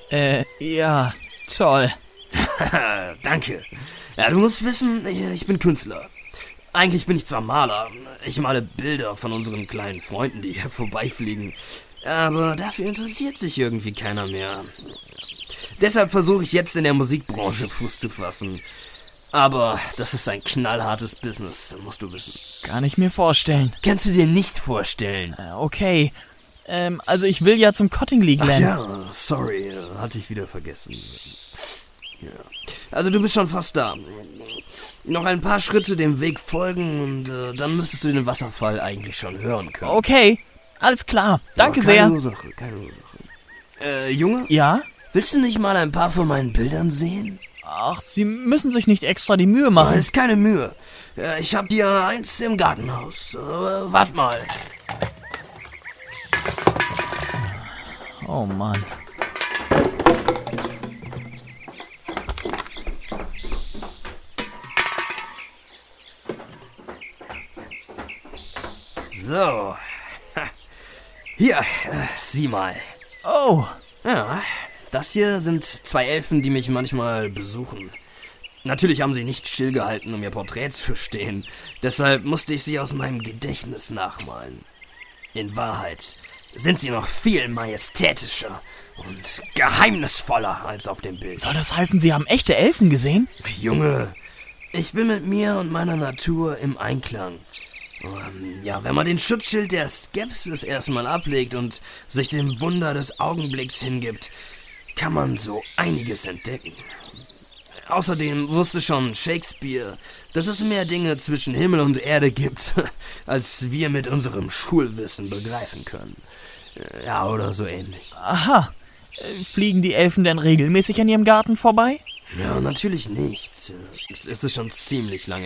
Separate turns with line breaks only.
Ja, toll.
Danke. Ja, du musst wissen, ich bin Künstler. Eigentlich bin ich zwar Maler. Ich male Bilder von unseren kleinen Freunden, die hier vorbeifliegen. Aber dafür interessiert sich irgendwie keiner mehr. Deshalb versuche ich jetzt in der Musikbranche Fuß zu fassen. Aber das ist ein knallhartes Business, musst du wissen.
Kann ich mir vorstellen.
Kannst du dir nicht vorstellen.
Okay. Also ich will ja zum Cottingley Glen.
Ja, sorry, hatte ich wieder vergessen. Ja. Also du bist schon fast da. Noch ein paar Schritte dem Weg folgen und dann müsstest du den Wasserfall eigentlich schon hören können.
Okay, alles klar. Danke
keine
sehr.
Keine Ursache. Junge?
Ja?
Willst du nicht mal ein paar von meinen Bildern sehen?
Ach, Sie müssen sich nicht extra die Mühe machen.
Ist keine Mühe. Ich hab hier eins im Gartenhaus. Wart mal.
Oh Mann.
So. Hier, sieh mal.
Oh.
Ja, das hier sind 2 Elfen, die mich manchmal besuchen. Natürlich haben sie nicht stillgehalten, um ihr Porträt zu stehen. Deshalb musste ich sie aus meinem Gedächtnis nachmalen. In Wahrheit sind sie noch viel majestätischer und geheimnisvoller als auf dem Bild.
Soll das heißen, Sie haben echte Elfen gesehen?
Junge, ich bin mit mir und meiner Natur im Einklang. Ja, wenn man den Schutzschild der Skepsis erstmal ablegt und sich dem Wunder des Augenblicks hingibt, kann man so einiges entdecken. Außerdem wusste schon Shakespeare, dass es mehr Dinge zwischen Himmel und Erde gibt, als wir mit unserem Schulwissen begreifen können. Ja, oder so ähnlich.
Aha. Fliegen die Elfen denn regelmäßig an Ihrem Garten vorbei?
Ja, natürlich nicht. Es ist schon ziemlich lange